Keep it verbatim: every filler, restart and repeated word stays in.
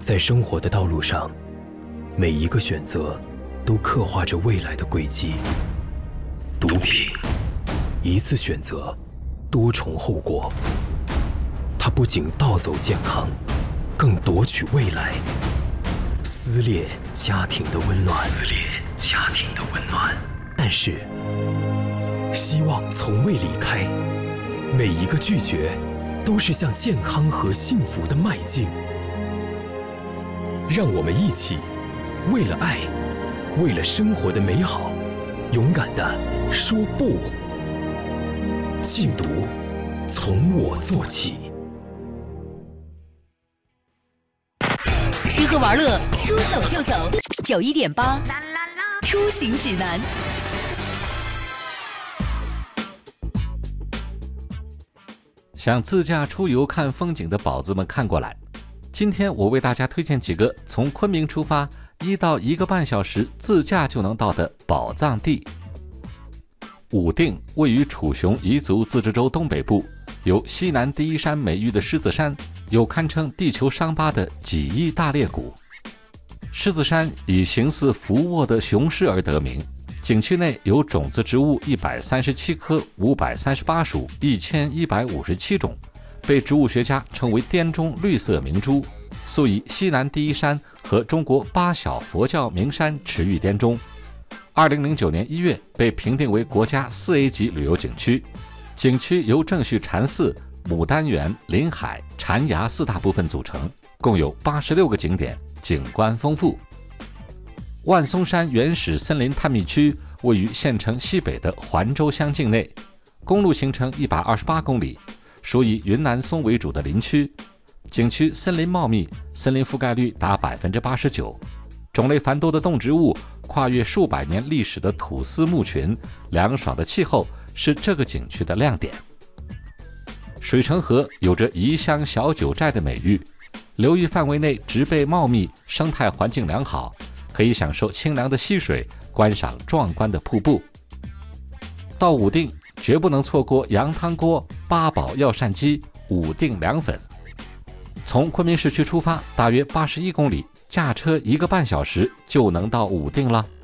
在生活的道路上，每一个选择都刻画着未来的轨迹。毒品，一次选择，多重后果。它不仅盗走健康，更夺取未来，撕裂家庭的温暖。撕裂家庭的温暖。但是，希望从未离开。每一个拒绝，都是向健康和幸福的迈进。让我们一起，为了爱，为了生活的美好，勇敢地说不。禁毒，从我做起。 吃喝玩乐，说走就走。九一点八，出行指南。 想自驾出游看风景的宝子们看过来，今天我为大家推荐几个从昆明出发一到一个半小时自驾就能到的宝藏地。武定位于楚雄彝族自治州东北部，有西南第一山美誉的狮子山，有堪称地球伤疤的几亿大裂谷。狮子山以形似伏卧的雄狮而得名，景区内有种子植物一百三十七棵、五百三十八属、一千一百五十七种，被植物学家称为滇中绿色明珠，素以西南第一山和中国八小佛教名山驰誉滇中。二零零九年一月被评定为国家四 A 级旅游景区。景区由正序禅寺、牡丹园、临海、禅崖四大部分组成，共有八十六个景点，景观丰富。万松山原始森林探秘区位于县城西北的环州乡境内，公路行程一百二十八公里，属以云南松为主的林区。景区森林茂密，森林覆盖率达 百分之八十九， 种类繁多的动植物，跨越数百年历史的土司牧群，凉爽的气候是这个景区的亮点。水城河有着宜乡小九寨的美誉，流域范围内植被茂密，生态环境良好，可以享受清凉的溪水，观赏壮观的瀑布。到武定绝不能错过羊汤锅、八宝药膳鸡、武定凉粉。从昆明市区出发，大约八十一公里，驾车一个半小时就能到武定了。